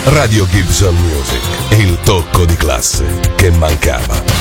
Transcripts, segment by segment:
Radio Gibson Music, il tocco di classe che mancava.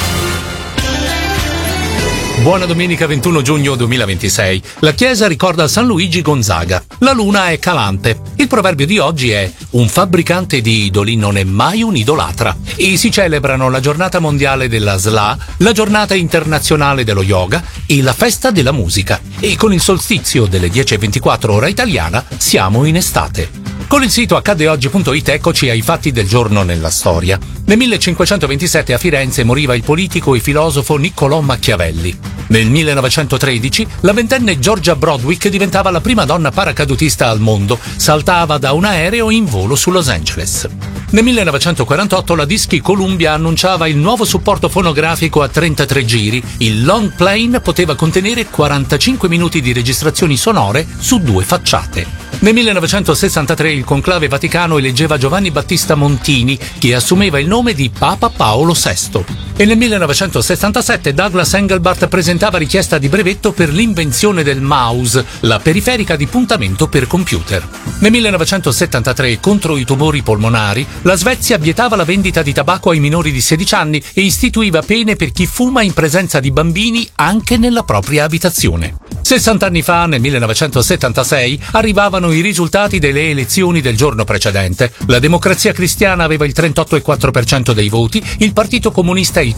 Buona domenica 21 giugno 2026. La chiesa ricorda San Luigi Gonzaga. La luna è calante. Il proverbio di oggi è: un fabbricante di idoli non è mai un idolatra. E si celebrano la giornata mondiale della SLA, la giornata internazionale dello yoga e la festa della musica. E con il solstizio delle 10:24 ora italiana siamo in estate. Con il sito accadeoggi.it eccoci ai fatti del giorno nella storia. Nel 1527 a Firenze moriva il politico e filosofo Niccolò Machiavelli. Nel 1913 la ventenne Georgia Brodwick diventava la prima donna paracadutista al mondo, saltava da un aereo in volo su Los Angeles. Nel 1948 la Dischi Columbia annunciava il nuovo supporto fonografico a 33 giri. Il long plane poteva contenere 45 minuti di registrazioni sonore su 2 facciate. Nel 1963 il Conclave Vaticano eleggeva Giovanni Battista Montini, che assumeva il nome di Papa Paolo VI. E nel 1967 Douglas Engelbart presentava richiesta di brevetto per l'invenzione del mouse, la periferica di puntamento per computer. Nel 1973, contro i tumori polmonari, la Svezia vietava la vendita di tabacco ai minori di 16 anni e istituiva pene per chi fuma in presenza di bambini anche nella propria abitazione. 60 anni fa, nel 1976, arrivavano i risultati delle elezioni del giorno precedente. La Democrazia Cristiana aveva il 38,4% dei voti, il Partito Comunista il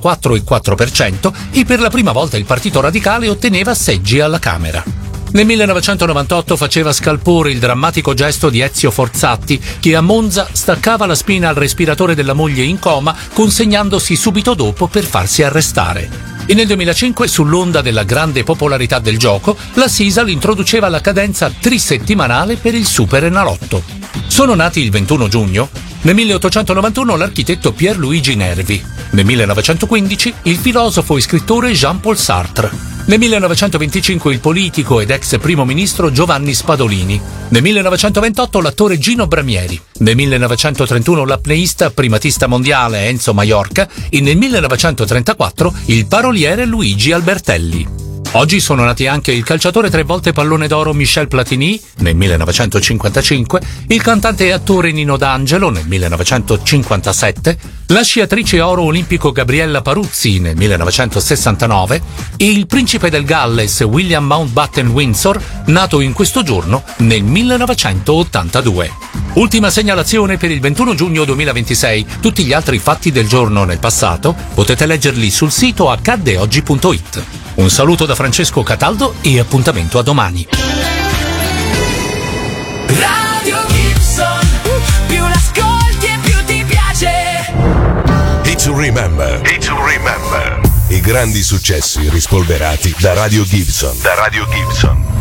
34,4% e per la prima volta il Partito Radicale otteneva seggi alla Camera. Nel 1998 faceva scalpore il drammatico gesto di Ezio Forzatti, che a Monza staccava la spina al respiratore della moglie in coma, consegnandosi subito dopo per farsi arrestare. E nel 2005, sull'onda della grande popolarità del gioco, la Sisal introduceva la cadenza trisettimanale per il Super Enalotto. Sono nati il 21 giugno. Nel 1891 l'architetto Pierluigi Nervi. Nel 1915 il filosofo e scrittore Jean-Paul Sartre. Nel 1925 il politico ed ex primo ministro Giovanni Spadolini. Nel 1928 l'attore Gino Bramieri. Nel 1931 l'apneista primatista mondiale Enzo Maiorca e nel 1934 il paroliere Luigi Albertelli. Oggi sono nati anche il calciatore 3 volte pallone d'oro Michel Platini nel 1955, il cantante e attore Nino D'Angelo nel 1957, la sciatrice oro olimpico Gabriella Paruzzi nel 1969 e il principe del Galles William Mountbatten Windsor, nato in questo giorno nel 1982. Ultima segnalazione per il 21 giugno 2026. Tutti gli altri fatti del giorno nel passato potete leggerli sul sito accadeoggi.it. Un saluto da Francesco Cataldo e appuntamento a domani. Radio Gibson, più l'ascolti e più ti piace. Hit to Remember. Hit to Remember. I grandi successi rispolverati da Radio Gibson.